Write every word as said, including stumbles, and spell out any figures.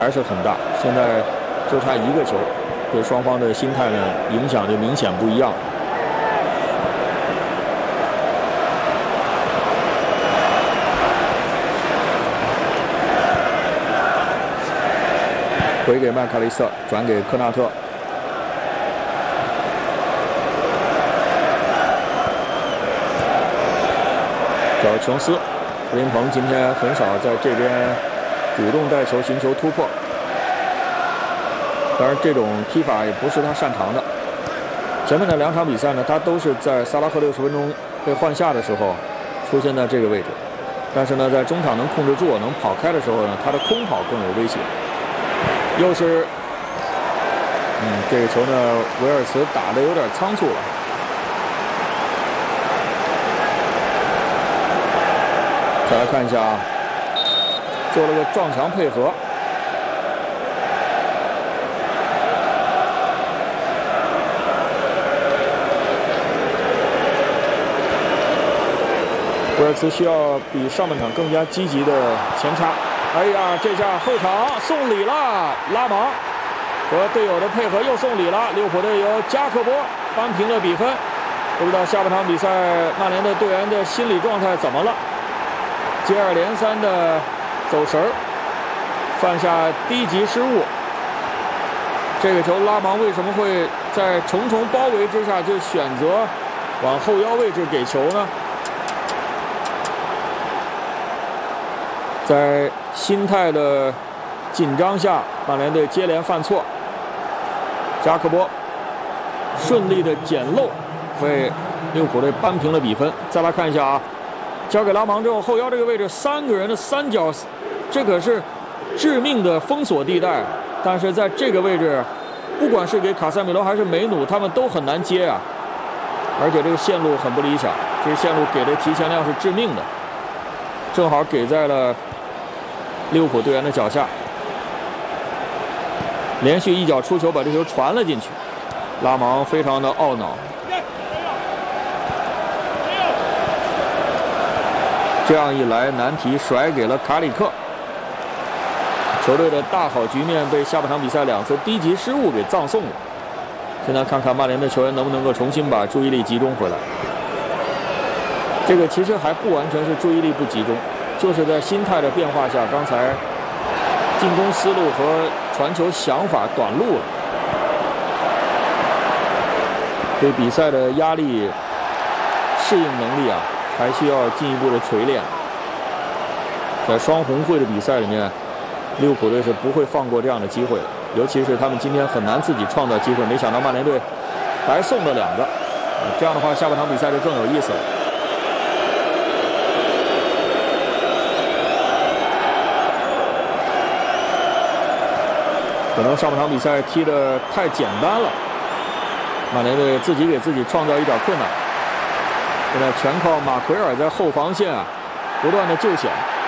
还是很大。现在就差一个球，对双方的心态呢影响就明显不一样。回给麦卡利斯特，转给科纳特。找琼斯，傅林鹏今天很少在这边主动带球寻求突破。当然，这种踢法也不是他擅长的。前面的两场比赛呢，他都是在萨拉赫六十分钟被换下的时候出现在这个位置。但是呢，在中场能控制住、能跑开的时候呢，他的空跑更有威胁。又是，嗯，这个球呢，维尔茨打得有点仓促了。再来看一下啊，做了个撞墙配合。维尔茨需要比上半场更加积极的前插。哎呀，这下后场送礼了，拉芒和队友的配合又送礼了。利物浦队友加克波扳平了比分。不知道下半场比赛曼联的队员的心理状态怎么了？接二连三的走神儿，犯下低级失误。这个球拉芒为什么会在重重包围之下就选择往后腰位置给球呢？在心态的紧张下，曼联队接连犯错。加克波顺利的捡漏，为利物浦队扳平了比分。再来看一下啊，交给拉芒之后，后腰这个位置三个人的三角，这可是致命的封锁地带。但是在这个位置，不管是给卡塞米罗还是梅努，他们都很难接啊。而且这个线路很不理想，这个线路给的提前量是致命的，正好给在了利物浦队员的脚下，连续一脚出球把这球传了进去，拉芒非常的懊恼。这样一来，难题甩给了卡里克，球队的大好局面被下半场比赛两次低级失误给葬送了。现在看看曼联的球员能不能够重新把注意力集中回来。这个其实还不完全是注意力不集中。就是在心态的变化下，刚才进攻思路和传球想法短路了，对比赛的压力适应能力啊，还需要进一步的锤炼。在双红会的比赛里面，利物浦队是不会放过这样的机会的，尤其是他们今天很难自己创造机会，没想到曼联队白送了两个，这样的话下半场比赛就更有意思了。可能上半场比赛踢得太简单了，曼联队自己给自己创造一点困难。现在全靠马奎尔在后防线啊，不断的救险。